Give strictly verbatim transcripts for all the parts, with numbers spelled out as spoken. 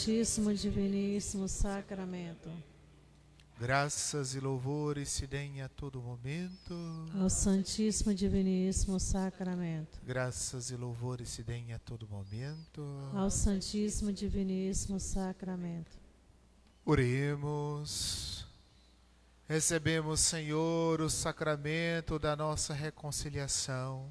Santíssimo Diviníssimo Sacramento. Graças e louvores se deem a todo momento ao Santíssimo Diviníssimo Sacramento. Graças e louvores se deem a todo momento ao Santíssimo Diviníssimo Sacramento. Oremos. Recebemos, Senhor, o sacramento da nossa reconciliação,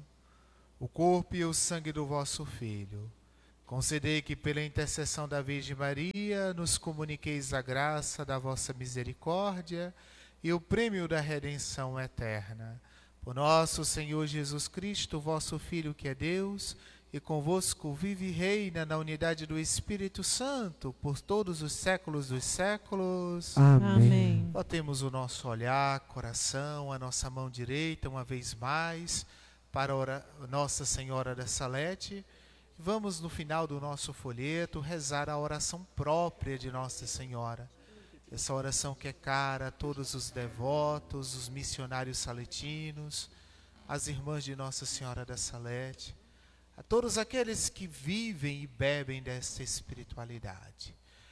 o corpo e o sangue do vosso Filho. Concedei que, pela intercessão da Virgem Maria, nos comuniqueis a graça da vossa misericórdia e o prêmio da redenção eterna. Por nosso Senhor Jesus Cristo, vosso Filho, que é Deus, e convosco vive e reina na unidade do Espírito Santo, por todos os séculos dos séculos. Amém. Botemos o nosso olhar, coração, a nossa mão direita, uma vez mais, para a Nossa Senhora da Salete. Vamos, no final do nosso folheto, rezar a oração própria de Nossa Senhora. Essa oração que é cara a todos os devotos, os missionários saletinos, as irmãs de Nossa Senhora da Salete, a todos aqueles que vivem e bebem dessa espiritualidade.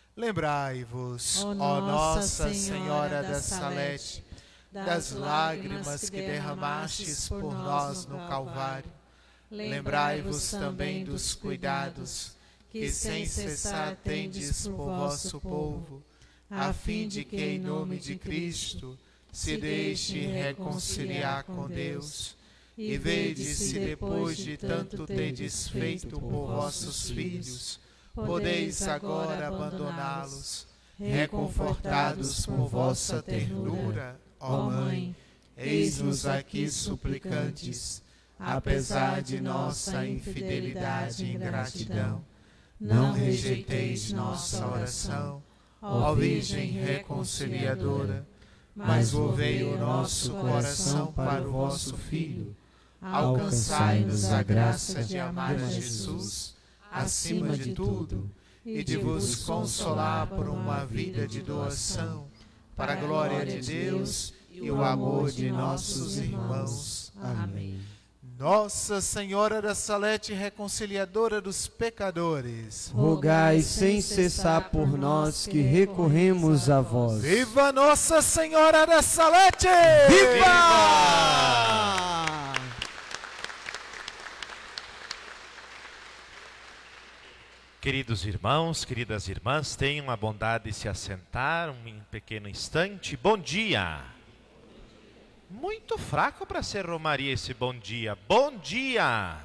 Lembrai-vos, ó Nossa Senhora da Salete, das lágrimas que derramastes por nós no Calvário. Lembrai-vos também dos cuidados que sem cessar tendes por vosso povo, a fim de que, em nome de Cristo, se deixe reconciliar com Deus. E vedes se depois de tanto tendes feito por vossos filhos, podeis agora abandoná-los, reconfortados por vossa ternura, ó Mãe. Eis-nos aqui suplicantes, apesar de nossa infidelidade e ingratidão. Não rejeiteis nossa oração, ó Virgem reconciliadora, mas volvei o nosso coração para o vosso Filho. Alcançai-nos a graça de amar a Jesus acima de tudo e de vos consolar por uma vida de doação, para a glória de Deus e o amor de nossos irmãos. Amém. Nossa Senhora da Salete, reconciliadora dos pecadores, rogai sem cessar por nós que recorremos a vós. Viva Nossa Senhora da Salete! Viva! Queridos irmãos, queridas irmãs, tenham a bondade de se assentar um pequeno instante. Bom dia! Muito fraco para ser romaria esse bom dia. Bom dia!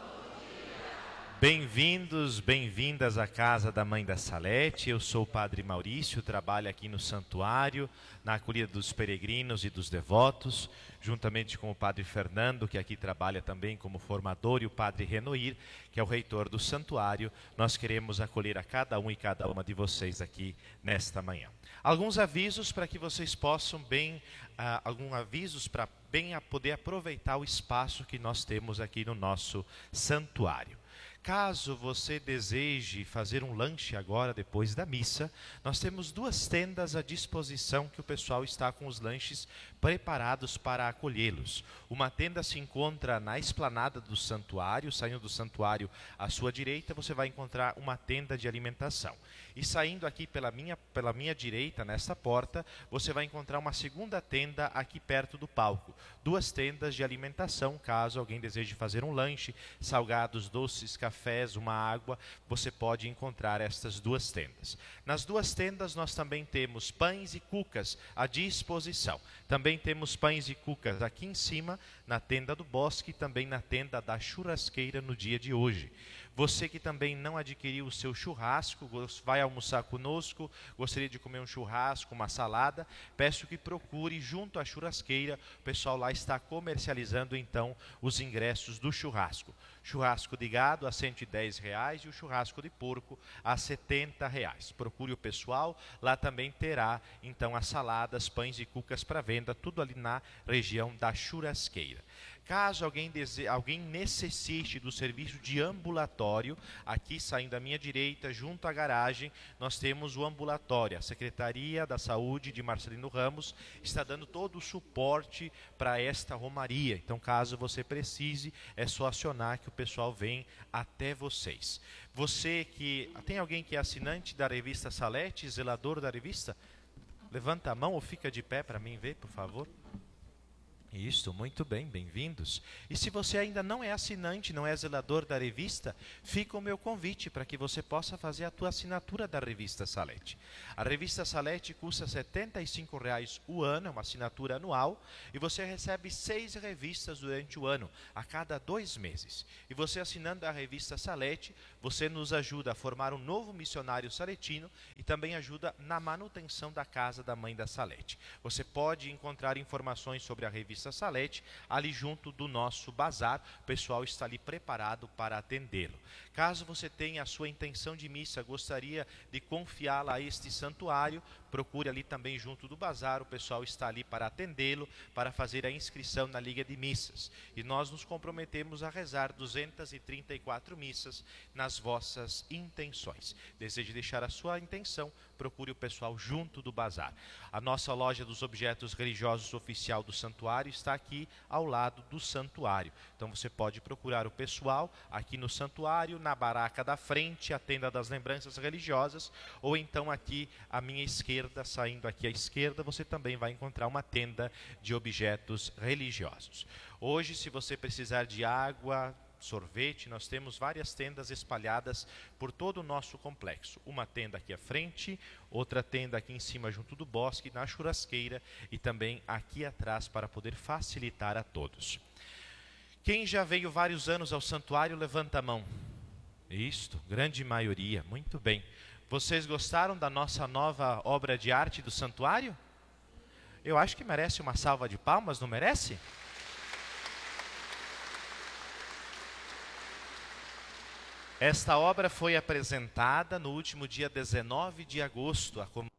Bem-vindos, bem-vindas à casa da Mãe da Salete. Eu sou o Padre Maurício, trabalho aqui no santuário, na acolhida dos peregrinos e dos devotos, juntamente com o Padre Fernando, que aqui trabalha também como formador, e o Padre Renoir, que é o reitor do santuário. Nós queremos acolher a cada um e cada uma de vocês aqui nesta manhã. Alguns avisos para que vocês possam bem, uh, alguns avisos para bem a poder aproveitar o espaço que nós temos aqui no nosso santuário. Caso você deseje fazer um lanche agora, depois da missa, nós temos duas tendas à disposição que o pessoal está com os lanches preparados para acolhê-los. Uma tenda se encontra na esplanada do santuário, saindo do santuário à sua direita, você vai encontrar uma tenda de alimentação. E saindo aqui pela minha, pela minha direita, nesta porta, você vai encontrar uma segunda tenda aqui perto do palco. Duas tendas de alimentação, caso alguém deseje fazer um lanche, salgados, doces, cafés, uma água, você pode encontrar estas duas tendas. Nas duas tendas nós também temos pães e cucas à disposição. Também temos pães e cucas aqui em cima, na tenda do Bosque, e também na tenda da churrasqueira no dia de hoje. Você que também não adquiriu o seu churrasco, vai almoçar conosco, gostaria de comer um churrasco, uma salada, peço que procure junto à churrasqueira, o pessoal lá está comercializando então os ingressos do churrasco. Churrasco de gado a cento e dez reais e o churrasco de porco a setenta reais. Procure o pessoal, lá também terá então as saladas, pães e cucas para venda, tudo ali na região da churrasqueira. Caso alguém, dese... alguém necessite do serviço de ambulatório, aqui saindo à minha direita, junto à garagem, nós temos o ambulatório. A Secretaria da Saúde de Marcelino Ramos está dando todo o suporte para esta romaria. Então, caso você precise, é só acionar que o pessoal vem até vocês. Você que... Tem alguém que é assinante da revista Salete, zelador da revista? Levanta a mão ou fica de pé para mim ver, por favor. Isso, muito bem, bem-vindos. E se você ainda não é assinante, não é zelador da revista, fica o meu convite para que você possa fazer a tua assinatura da revista Salete. A revista Salete custa setenta e cinco reais o ano, é uma assinatura anual, e você recebe seis revistas durante o ano, a cada dois meses. E você assinando a revista Salete, você nos ajuda a formar um novo missionário saletino e também ajuda na manutenção da casa da Mãe da Salete. Você pode encontrar informações sobre a revista Salete ali junto do nosso bazar. O pessoal está ali preparado para atendê-lo. Caso você tenha a sua intenção de missa, gostaria de confiá-la a este santuário, procure ali também junto do bazar. O pessoal está ali para atendê-lo, para fazer a inscrição na Liga de Missas. E nós nos comprometemos a rezar duzentas e trinta e quatro missas nas vossas intenções. Deseje deixar a sua intenção, procure o pessoal junto do bazar. A nossa loja dos objetos religiosos oficial do santuário está aqui ao lado do santuário. Então você pode procurar o pessoal aqui no santuário, na baraca da frente, a tenda das lembranças religiosas, ou então aqui à minha esquerda, saindo aqui à esquerda, você também vai encontrar uma tenda de objetos religiosos. Hoje, se você precisar de água, sorvete, nós temos várias tendas espalhadas por todo o nosso complexo. Uma tenda aqui à frente, outra tenda aqui em cima junto do bosque, na churrasqueira, e também aqui atrás para poder facilitar a todos. Quem já veio vários anos ao santuário, levanta a mão. Isto, grande maioria, muito bem. Vocês gostaram da nossa nova obra de arte do santuário? Eu acho que merece uma salva de palmas, não merece? Esta obra foi apresentada no último dia dezenove de agosto, a